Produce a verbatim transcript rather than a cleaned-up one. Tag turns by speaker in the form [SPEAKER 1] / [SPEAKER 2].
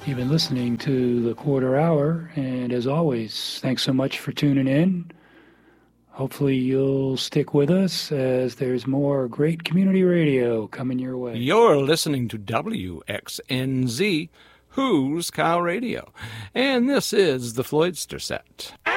[SPEAKER 1] You've been listening to the Quarter Hour, and as always, thanks so much for tuning in. Hopefully you'll stick with us as there's more great community radio coming your way.
[SPEAKER 2] You're listening to W X N Z, Who's Cow Radio, and this is the Floydster Set.